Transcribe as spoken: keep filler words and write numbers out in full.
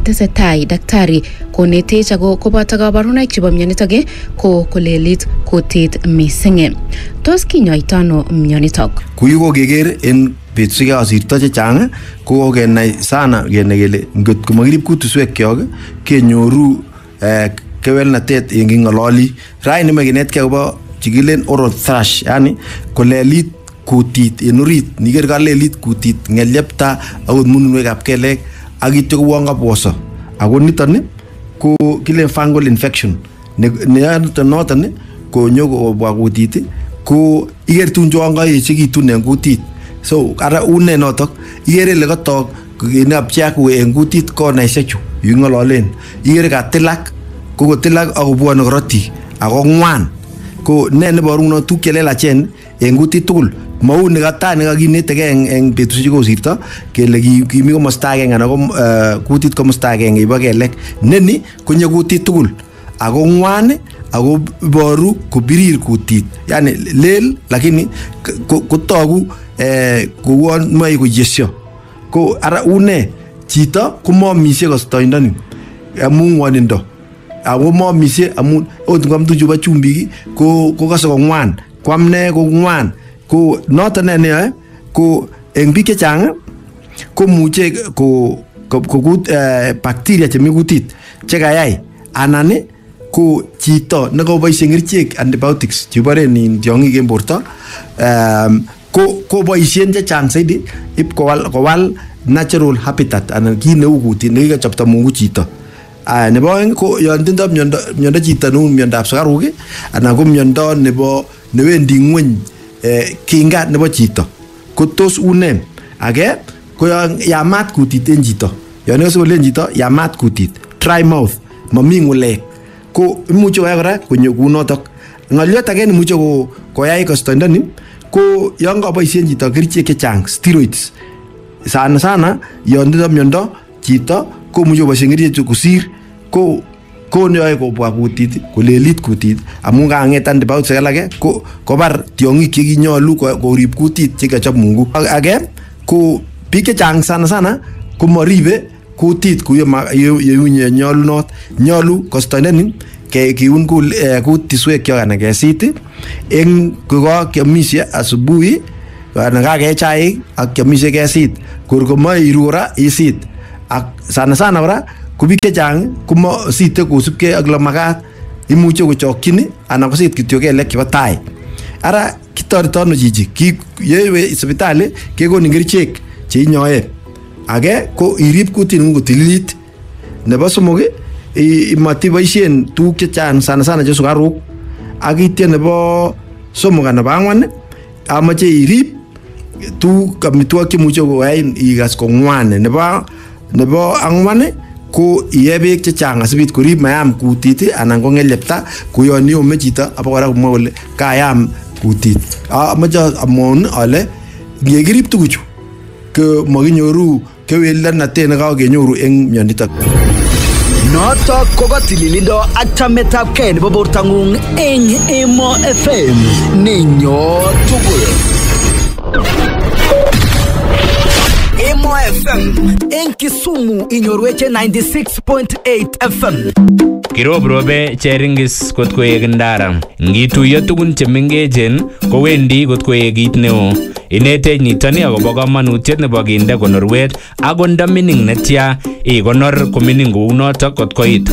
tesetai daktari konetech ako koboto kabarunoik chebo myonitok ko kolelit kutit mising. Tos kinyoito ano myonitok? Kuyu ko keker en betusiek asirto chechang ko kenai sana kenai kele ngot komakirib kutuswekyok kenyoru kewelnatet en kingololi. Raini makinetkei akobo chikilen oral thrush, yani kolelit kutit en orit, niker kalelit kutit ngelyepta akot mununwekab kelek ak ityo kouon kabwoso. Ako niton ko kilen fungal infection. Ne noton ko nyokobwa kutit ko iker tun chon kaechekitun en kutit. So ara une notok ikere ile kotok kinapchak en kutit konaisiek chu yu ngololen. Ikere katilak ko kotilak akobwone korotik ako ngwan. Ko ne neboru no tuk chelelachen en kutit tugul. Mau ne kata ne kakinetege en betusiek kosirto kele kimi komosta agenge anan ko kutit komosta agenge ibo kelek. Neni konye kutit tugul ako ngwan ako boru kobirir kutit. Yani lel lakini kotogu eh kouon moe koyesyo. Ko ara une chito komoamisie kostoindoni amun ngwonindo. Ako moamisie amun ot ngam tuju ba chumbik ko kokase ko ngwan. Kwam ne ko ngwan. Ko noton ne ne ko en biik chechang ko muche ko kokut bacteria chemi kutit chekayai anan ko chito nekoboisien kerichek antibiotics cheboren tiong'ik en borto ko ko boisien chechang zaidi ip kowal kowal natural habitat anan kit neu kutit nekikachopto Mungu chito. Ah nebo oeng ko yon tindo miondo miondo chito neu miondab sukaruk anan ko miondo nebo newendi ngweny eh kinga nebo chito ko tos une. Age ko yon yamat kutit en chito. Yon ikose kolen chito yamat kutit, dry mouth, mami ngulek ko imuche koyai kora konyo kunotok. Ngoliot age imuche ko koyai kostoindoni ko yon kaboisien chito kerichek chechang steroids. Sana sana yon tindo miondo chito komuche koboisien kerichek kusir ko ko neyoe kobwa kutit kolelit kutit amun kanget antibiotics alake ko kobar tiong'ik chekinyolu korib kutit chekachop Mungu. Age ko biik chechang sana sana komoribe kutit kuyo ye nyolunot. Nyolu kostoindoni kiun kutiswekyok anan kesit en kokakiomisie asubuhi anan kakee chaik ak kiomisie kesit kor komoe iru kora isit. Ak sana sana kora ko biik chechang komosite kosubkei ak lemakat, imuche kochokyin anan kosit kityo kelek chebo tai. Ara kitoreto ano chichi? Yewe sipitali kekonin kerichek cheinyoe. Age ko irib kutingung kotililit. Nebo somok imatiboisien tuguk chechang sana sana che sukaruk. Ak ityo nebo somok anan nebo ang'wan amache irib tuguk amitwogik chemuche koyain ikas kong'wan. Nebo nebo ang'wan ko iye beek chechang asibit korib mayam kutit anan ko ngelyepta koyon iome chito abakora komwa kole kayam kutit. Amache amwaun ale ngekirib tuguchu ko makinyoru kewelnatet nekakenyoru en myonitok. Notok ko katililindo ak chametabgei nebo bortang'ung eng Emo F M ninyo tugul. Emo F M en Kisumu inyorweche ninety-six point eight F M. Kirobrobe cheringis kot koek ndara. Ngituiyo tugun chemengechen kowendi kot koek kit neo. Inetech nitoni akobo kamanutiet nebo kinde konorwet ako nda mining netya ikonor komining kou notok kot koit